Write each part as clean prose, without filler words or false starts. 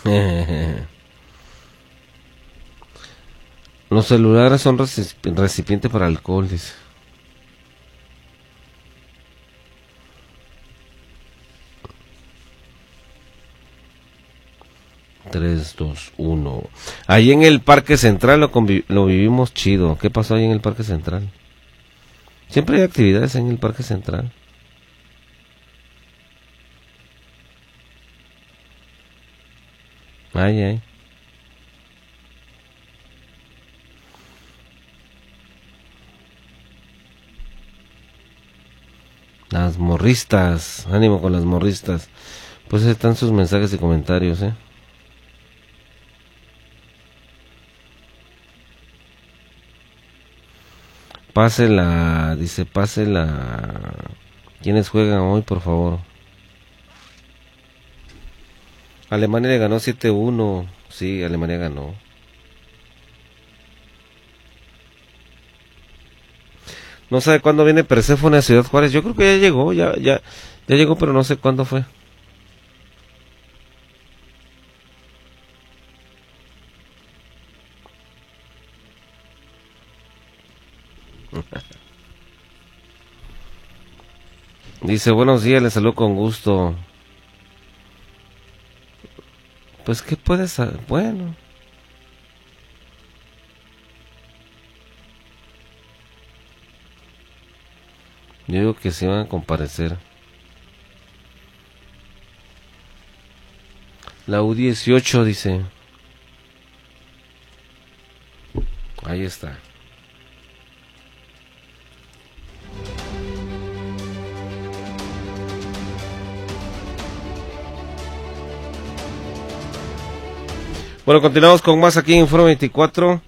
Los celulares son recipiente para alcohol, dice. Tres, dos, uno. Ahí en el Parque Central lo vivimos chido. ¿Qué pasó ahí en el Parque Central? Siempre hay actividades en el Parque Central. Ay, ay. Las morristas. Ánimo con las morristas. Pues están sus mensajes y comentarios, Pásela, dice, pásela. ¿Quiénes juegan hoy, por favor? Alemania le ganó 7-1. Sí, Alemania ganó. No sabe cuándo viene Perséfone a Ciudad Juárez. Yo creo que ya llegó, ya llegó, pero no sé cuándo fue. Dice, buenos días, les saludo con gusto. Pues, ¿qué puedes hacer? Bueno. Yo digo que sí van a comparecer. La U18 dice. Ahí está. Bueno, continuamos con más aquí en Foro 24.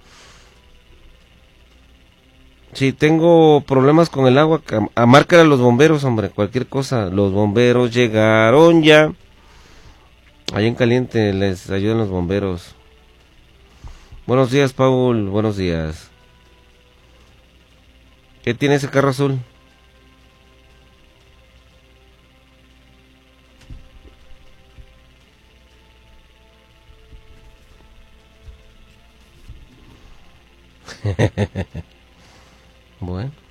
Si tengo problemas con el agua, márcale a los bomberos, hombre, cualquier cosa. Los bomberos llegaron ya. Ahí en caliente les ayudan los bomberos. Buenos días, Paul, buenos días. ¿Qué tiene ese carro azul? Bueno.